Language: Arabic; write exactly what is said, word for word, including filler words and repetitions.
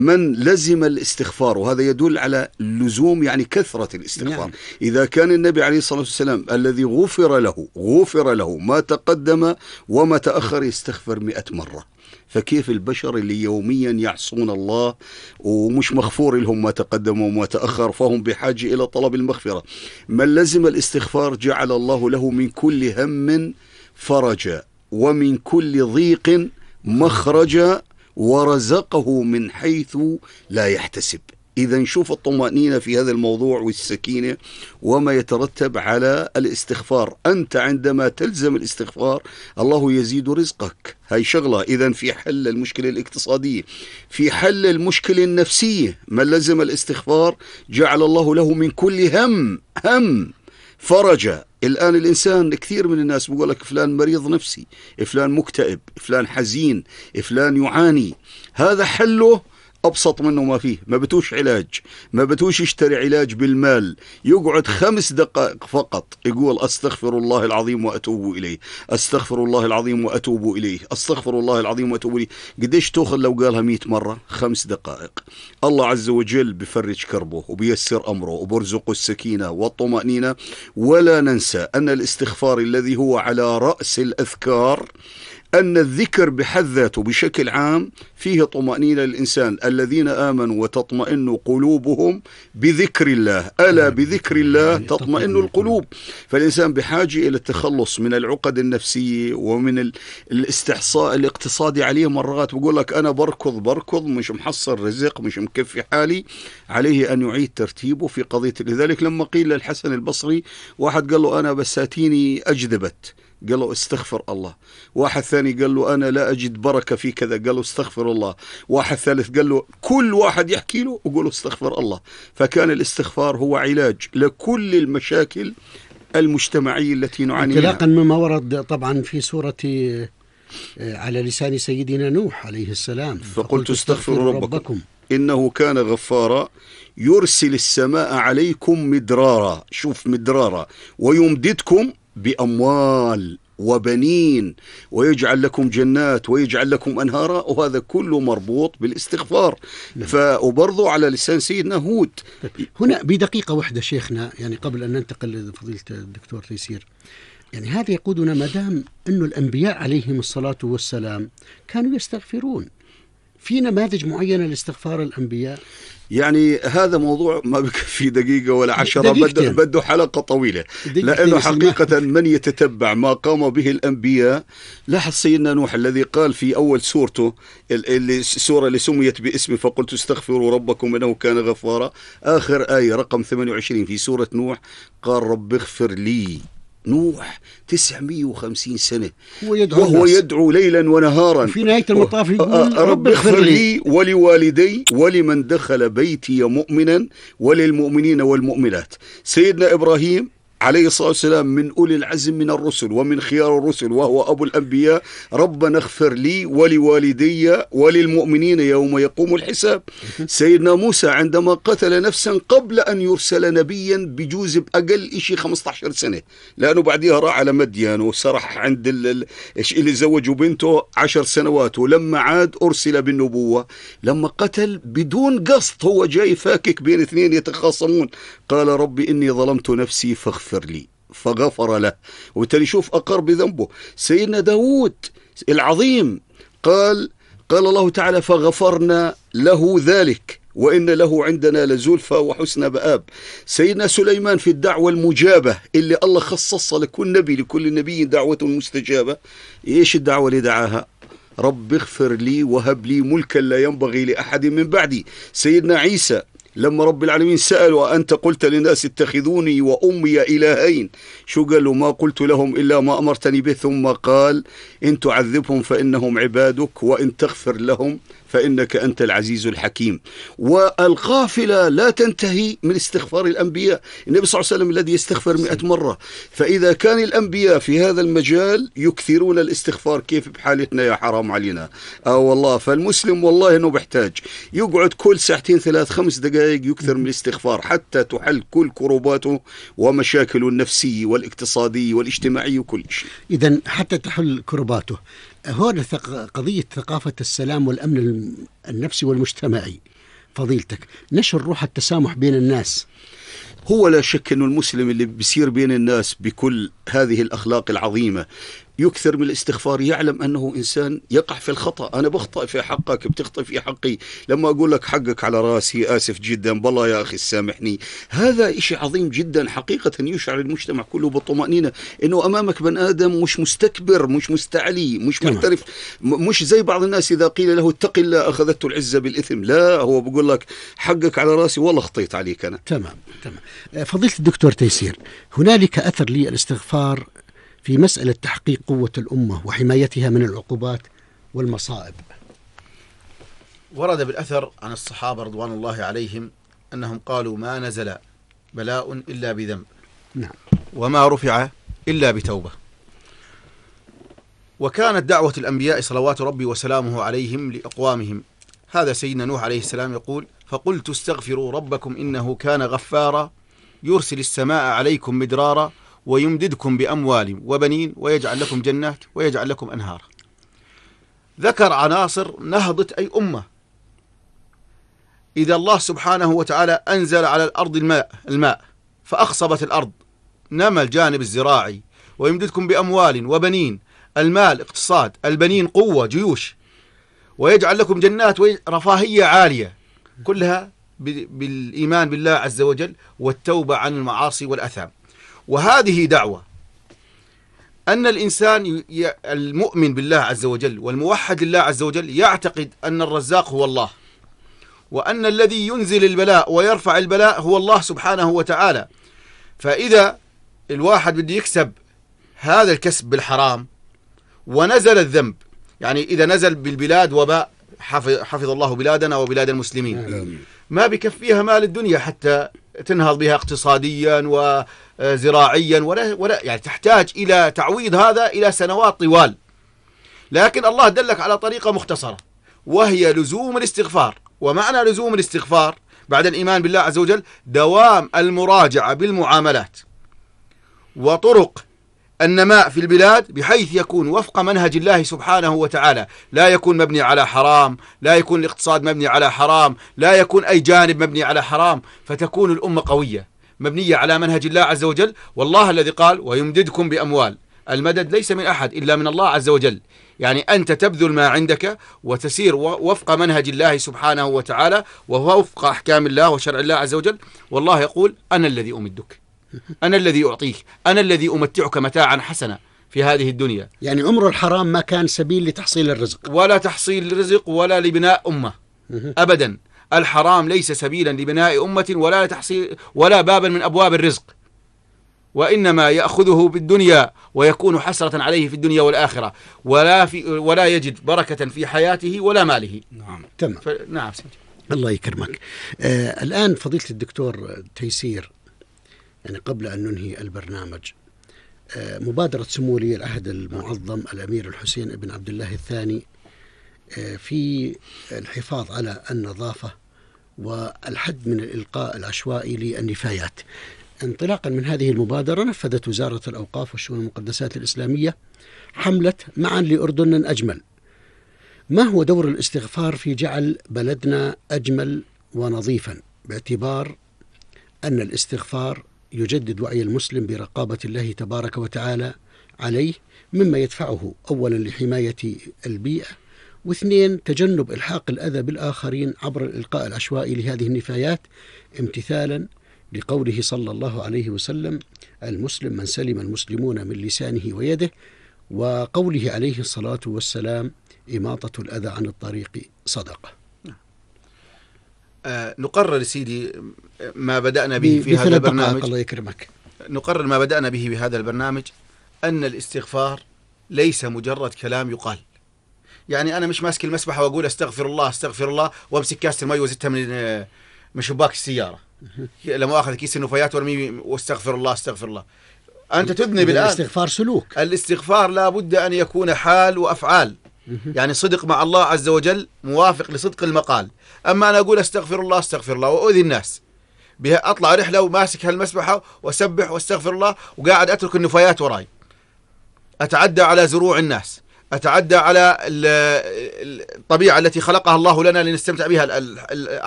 من لزم الاستغفار، وهذا يدل على اللزوم يعني كثرة الاستغفار. نعم. إذا كان النبي عليه الصلاة والسلام الذي غفر له غفر له ما تقدم وما تأخر يستغفر مئة مرة، فكيف البشر اللي يوميا يعصون الله ومش مغفور لهم ما تقدم وما تأخر، فهم بحاجة إلى طلب المغفرة. من لزم الاستغفار جعل الله له من كل هم فرجا ومن كل ضيق مخرجا ورزقه من حيث لا يحتسب. إذا نشوف الطمأنينة في هذا الموضوع والسكينة وما يترتب على الاستغفار. أنت عندما تلزم الاستغفار الله يزيد رزقك، هاي شغلة. إذا في حل المشكلة الاقتصادية، في حل المشكلة النفسية، من لزم الاستغفار جعل الله له من كل هم هم فرجا. الآن الإنسان كثير من الناس بيقول لك فلان مريض نفسي، فلان مكتئب، فلان حزين، فلان يعاني. هذا حله أبسط منه ما فيه، ما بتوش علاج، ما بتوش يشتري علاج بالمال، يقعد خمس دقائق فقط يقول أستغفر الله العظيم وأتوب إليه، أستغفر الله العظيم وأتوب إليه، أستغفر الله العظيم وأتوب إليه. قديش تأخذ لو قالها مئة مرة؟ خمس دقائق. الله عز وجل بفرج كربه وبيسر أمره وبرزقه السكينة والطمأنينة. ولا ننسى أن الاستغفار الذي هو على رأس الأذكار، أن الذكر بحد ذاته بشكل عام فيه طمأنينة للإنسان. الذين آمنوا وتطمئن قلوبهم بذكر الله، ألا بذكر الله تطمئن القلوب. فالإنسان بحاجة إلى التخلص من العقد النفسية ومن الاستحصاء الاقتصادي عليه. مرات بقول لك أنا بركض بركض مش محصل رزق، مش مكفي حالي. عليه أن يعيد ترتيبه في قضية. لذلك لما قيل للحسن البصري، واحد قال له أنا بساتيني أجدبت، قال له استغفر الله. واحد ثاني قال له أنا لا أجد بركة في كذا، قال له استغفر الله. واحد ثالث قال له، كل واحد يحكي له وقال له استغفر الله. فكان الاستغفار هو علاج لكل المشاكل المجتمعية التي نعاني منها. انطلاقا مما ورد طبعا في سورة على لسان سيدنا نوح عليه السلام، فقلت استغفروا ربكم, ربكم إنه كان غفارا يرسل السماء عليكم مدرارا، شوف مدرارا، ويمددكم بأموال وبنين ويجعل لكم جنات ويجعل لكم أنهارا. وهذا كله مربوط بالاستغفار. فبرضو على لسان سيدنا هود. هنا بدقيقة واحدة شيخنا، يعني قبل أن ننتقل لفضيلة الدكتور تيسير، يعني هذا يقودنا مدام أن الأنبياء عليهم الصلاة والسلام كانوا يستغفرون، في نماذج معينة لاستغفار الأنبياء؟ يعني هذا موضوع ما بكفي دقيقة ولا عشرة، بده, بده حلقة طويلة. لأنه حقيقة من يتتبع ما قام به الأنبياء، لاحظ سيدنا نوح الذي قال في أول سورته، اللي السورة اللي سميت باسمه فقلت استغفروا ربكم إنه كان غفارا، آخر آية رقم ثمانية وعشرين في سورة نوح قال رب اغفر لي. نوح تسعمائة وخمسين سنة يدعو وهو الناس. يدعو ليلا ونهارا، في نهاية المطاف يقول رب اغفر لي ولوالدي ولمن دخل بيتي مؤمنا وللمؤمنين والمؤمنات. سيدنا إبراهيم عليه الصلاة والسلام من أولي العزم من الرسل ومن خيار الرسل وهو أبو الأنبياء، ربنا اغفر لي ولوالدي وللمؤمنين يوم يقوم الحساب. سيدنا موسى عندما قتل نفسا قبل أن يرسل نبيا بجوز بأقل إشي خمسة عشر سنة، لأنه بعدها راح على مدين وسرح عند اللي زوجوا بنته عشر سنوات، ولما عاد أرسل بالنبوة. لما قتل بدون قصد، هو جاي فاكك بين اثنين يتخاصمون، قال رب إني ظلمت نفسي فاغفر لي، فغفر له. وبالتالي شوف أقر بذنبه. سيدنا داود العظيم قال قال الله تعالى فغفرنا له ذلك وإن له عندنا لزلفى وحسن مآب. سيدنا سليمان في الدعوة المجابة اللي الله خصصها لكل نبي، لكل نبي دعوة مستجابة. إيش الدعوة اللي دعاها؟ رب اغفر لي وهب لي ملكا لا ينبغي لأحد من بعدي. سيدنا عيسى لما رب العالمين سأل وأنت قلت للناس اتخذوني وأمي إلهين، شو قالوا؟ ما قلت لهم إلا ما أمرتني به. ثم قال إن تعذبهم فإنهم عبادك وإن تغفر لهم فإنك أنت العزيز الحكيم. والقافلة لا تنتهي من استغفار الأنبياء. النبي صلى الله عليه وسلم الذي يستغفر مئة مرة. فإذا كان الأنبياء في هذا المجال يكثرون الاستغفار، كيف بحالتنا يا حرام علينا؟ آه والله. فالمسلم والله أنه بحتاج يقعد كل ساعتين ثلاث خمس دقائق يكثر من الاستغفار حتى تحل كل كروباته ومشاكله النفسية والاقتصادية والاجتماعية وكل شيء. إذن حتى تحل كرباته هنا قضية ثقافة السلام والأمن النفسي والمجتمعي، فضيلتك نشر روح التسامح بين الناس. هو لا شك أنه المسلم اللي بيصير بين الناس بكل هذه الأخلاق العظيمة يكثر من الاستغفار، يعلم أنه إنسان يقع في الخطأ. أنا بخطأ في حقك، بتخطئ في حقي، لما أقول لك حقك على راسي، آسف جدا، بالله يا أخي سامحني، هذا إشي عظيم جدا حقيقة، يشعر المجتمع كله بالطمأنينة أنه أمامك بن آدم مش مستكبر، مش مستعلي، مش محترف، مش زي بعض الناس إذا قيل له اتق الله أخذته العزة بالإثم. لا، هو بقول لك حقك على راسي، والله خطيت عليك أنا. تمام تمام. فضيلة الدكتور تيسير، هنالك أثر للاستغفار في مسألة تحقيق قوة الأمة وحمايتها من العقوبات والمصائب. ورد بالأثر عن الصحابة رضوان الله عليهم أنهم قالوا ما نزل بلاء إلا بذنب، نعم، وما رفع إلا بتوبة. وكانت دعوة الأنبياء صلوات ربي وسلامه عليهم لأقوامهم. هذا سيدنا نوح عليه السلام يقول فقلت استغفروا ربكم إنه كان غفارا يرسل السماء عليكم مدرارا ويمددكم بأموال وبنين ويجعل لكم جنات ويجعل لكم أنهار. ذكر عناصر نهضة أي أمة. إذا الله سبحانه وتعالى أنزل على الأرض الماء, الماء فأخصبت الأرض، نمى الجانب الزراعي، ويمددكم بأموال وبنين، المال اقتصاد، البنين قوة جيوش، ويجعل لكم جنات ورفاهية عالية، كلها بالإيمان بالله عز وجل والتوبة عن المعاصي والأثام. وهذه دعوة أن الإنسان المؤمن بالله عز وجل والموحد لله عز وجل يعتقد أن الرزاق هو الله، وأن الذي ينزل البلاء ويرفع البلاء هو الله سبحانه وتعالى. فإذا الواحد بده يكسب هذا الكسب بالحرام ونزل الذنب، يعني إذا نزل بالبلاد وباء، حفظ الله بلادنا وبلاد المسلمين، ما بكفيها مال الدنيا حتى تنهض بها اقتصاديا وزراعيا، ولا, ولا يعني تحتاج إلى تعويض هذا إلى سنوات طوال. لكن الله دلك على طريقة مختصرة، وهي لزوم الاستغفار. ومعنى لزوم الاستغفار بعد الإيمان بالله عز وجل دوام المراجعة بالمعاملات وطرق النماء في البلاد بحيث يكون وفق منهج الله سبحانه وتعالى، لا يكون مبني على حرام، لا يكون الاقتصاد مبني على حرام، لا يكون أي جانب مبني على حرام، فتكون الأمة قوية مبنية على منهج الله عز وجل. والله الذي قال ويمددكم بأموال، المدد ليس من أحد إلا من الله عز وجل، يعني أنت تبذل ما عندك وتسير وفق منهج الله سبحانه وتعالى وهو وفق أحكام الله وشرع الله عز وجل. والله يقول أنا الذي أمدك، أنا الذي أعطيك، أنا الذي أمتعك متاعا حسنا في هذه الدنيا. يعني عمر الحرام ما كان سبيل لتحصيل الرزق، ولا تحصيل الرزق ولا لبناء أمة أبدا. الحرام ليس سبيلا لبناء أمة ولا تحصيل ولا بابا من أبواب الرزق، وإنما يأخذه بالدنيا ويكون حسرة عليه في الدنيا والآخرة، ولا في ولا يجد بركة في حياته ولا ماله. نعم تمام. ف... نعم سيدي. الله يكرمك. آه الآن فضيلة الدكتور تيسير، يعني قبل أن ننهي البرنامج، آه مبادرة سمو ولي العهد المعظم الأمير الحسين بن عبد الله الثاني آه في الحفاظ على النظافة والحد من الإلقاء العشوائي للنفايات. انطلاقا من هذه المبادرة نفذت وزارة الأوقاف والشؤون المقدسات الإسلامية حملة معا لأردن أجمل. ما هو دور الاستغفار في جعل بلدنا أجمل ونظيفا، باعتبار أن الاستغفار يجدد وعي المسلم برقابة الله تبارك وتعالى عليه، مما يدفعه أولا لحماية البيئة، واثنين تجنب إلحاق الأذى بالآخرين عبر الإلقاء العشوائي لهذه النفايات، امتثالا لقوله صلى الله عليه وسلم المسلم من سلم المسلمون من لسانه ويده، وقوله عليه الصلاة والسلام إماطة الأذى عن الطريق صدقة. آه نقرر سيدي ما بدأنا به في هذا البرنامج. الله يكرمك. نقرر ما بدأنا به بهذا البرنامج، أن الاستغفار ليس مجرد كلام يقال. يعني أنا مش ماسك المسبحة وأقول استغفر الله استغفر الله وامسك كاسة المي وزتها من من شباك السيارة، لما أخذ كيس النفايات وارميه واستغفر الله استغفر الله. أنت تذنب الآن. الاستغفار سلوك. الاستغفار لا بد أن يكون حال وأفعال، يعني صدق مع الله عز وجل موافق لصدق المقال. أما أنا أقول استغفر الله استغفر الله وأؤذي الناس بها، أطلع رحلة وماسك هالمسبحة وأسبح واستغفر الله وقاعد أترك النفايات وراي، أتعدى على زروع الناس، أتعدى على الطبيعة التي خلقها الله لنا لنستمتع بها